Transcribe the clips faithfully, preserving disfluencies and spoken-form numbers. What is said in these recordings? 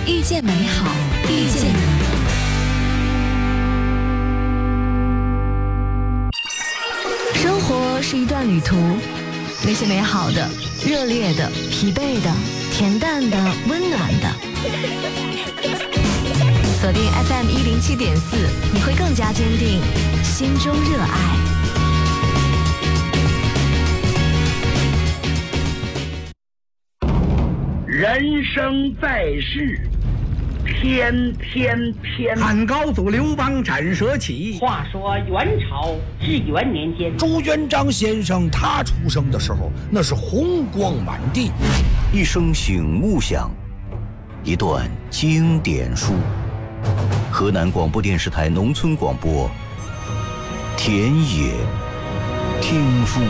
遇见美好，遇见你。生活是一段旅途，那些美好的、热烈的、疲惫的、恬淡的、温暖的。锁定 F M 一零七点四，你会更加坚定心中热爱。 人生在世，天天天。 汉高祖刘邦斩蛇起。 话说元朝至元年间， 朱元璋先生他出生的时候，那是红光满地。 一声醒悟响，一段经典书。河南广播电视台农村广播，田野听书。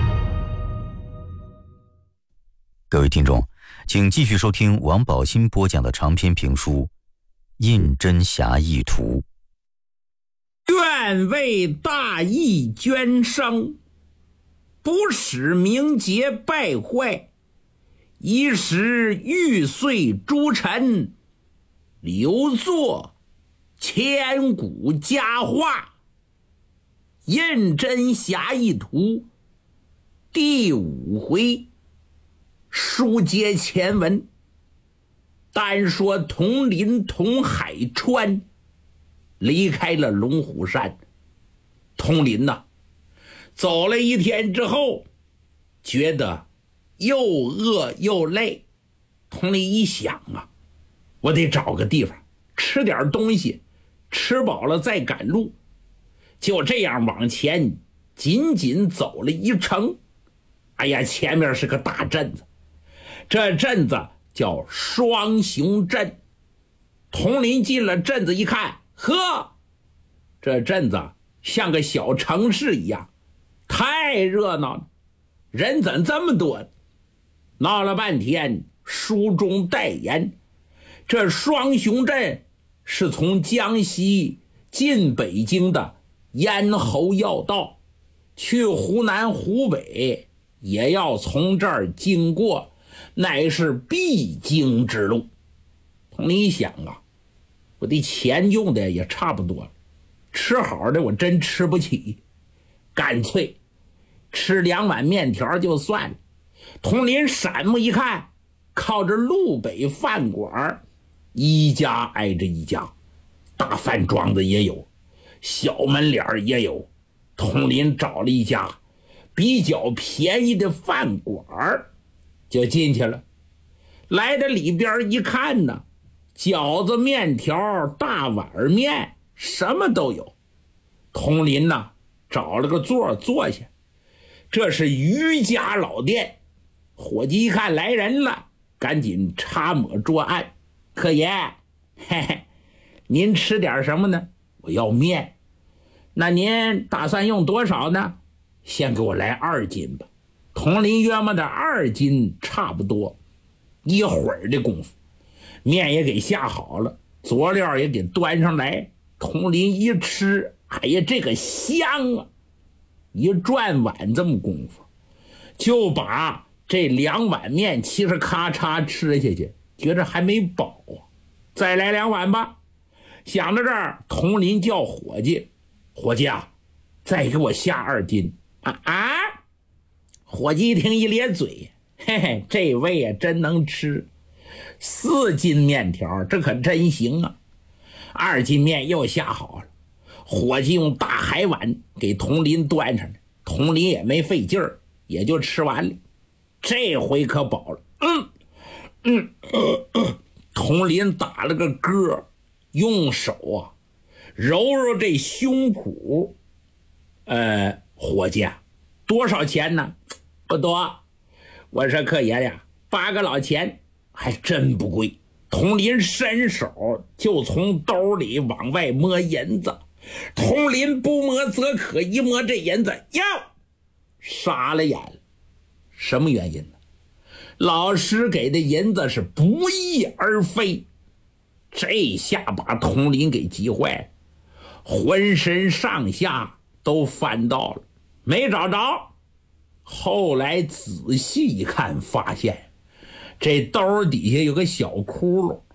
各位听众，请继续收听王宝新播讲的长篇评书《胤禛侠义图》。 愿为大义捐生，不使名节败坏，以使玉碎诸臣，留作千古佳话。胤禛侠义图第五回，书接前文。单说统领统海川离开了龙虎山，统领呐，走了一天之后，觉得又饿又累。统领一想啊，我得找个地方吃点东西，吃饱了再赶路。就这样往前仅仅走了一程，哎呀，前面是个大镇子，这镇子叫双雄镇。统领进了镇子一看，呵，这镇子像个小城市一样，太热闹了，人怎么这么多？闹了半天，书中代言，这双雄镇是从江西进北京的咽喉要道，去湖南湖北也要从这儿经过，乃是必经之路。统领一想啊，我的钱用的也差不多了，吃好的我真吃不起，干脆吃两碗面条就算了。统领闪目一看，靠着路北饭馆，一家挨着一家，大饭庄子也有，小门脸也有。统领找了一家比较便宜的饭馆就进去了。来到里边一看呢，饺子面条大碗面什么都有。统领呢找了个座坐下，这是余家老店。伙计一看来人了，赶紧插抹桌案，客爷，嘿嘿，您吃点什么呢？我要面。那您打算用多少呢？先给我来二斤吧。统领约摸的二斤差不多。一会儿的功夫，面也给下好了，佐料也给端上来。统领一吃，哎呀，这个香啊！一转碗这么功夫，就把这两碗面嘁哧咔嚓吃下去，觉着还没饱啊，再来两碗吧。想到这儿，统领叫伙计，伙计啊，再给我下二斤啊啊！伙计一听一咧嘴，嘿嘿，这位啊真能吃，四斤面条，这可真行啊！二斤面又下好了，伙计用大海碗给统领端上来，统领也没费劲儿，也就吃完了。这回可饱了，嗯嗯、呃呃，统领打了个嗝，用手啊揉揉这胸脯。呃，伙计啊，多少钱呢？不多。我说客爷呀，八个老钱，还真不贵。统领伸手就从兜里往外摸银子，统领不摸则可，一摸这银子，哟，傻了眼了。什么原因呢？老师给的银子是不翼而飞，这下把统领给急坏了，浑身上下都翻到了，没找着。后来仔细一看，发现这兜底下有个小窟窿，